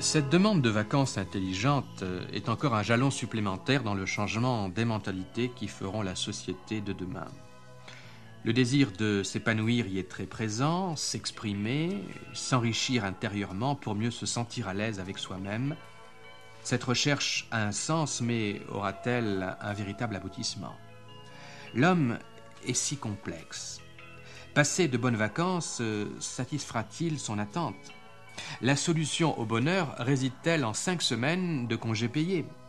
Cette demande de vacances intelligentes est encore un jalon supplémentaire dans le changement des mentalités qui feront la société de demain. Le désir de s'épanouir y est très présent, s'exprimer, s'enrichir intérieurement pour mieux se sentir à l'aise avec soi-même. Cette recherche a un sens, mais aura-t-elle un véritable aboutissement? L'homme est si complexe. Passer de bonnes vacances satisfera-t-il son attente? La solution au bonheur réside-t-elle en 5 semaines de congés payés?